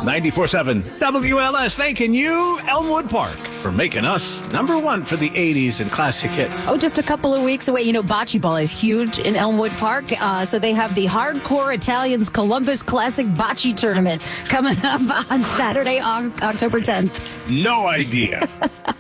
94.7 WLS thanking you, Elmwood Park, for making us number one for the 80s and classic hits. Oh, just a couple of weeks away. You know, bocce ball is huge in Elmwood Park. So they have the Hardcore Italians Columbus Classic Bocce Tournament coming up on Saturday, October 10th. No idea.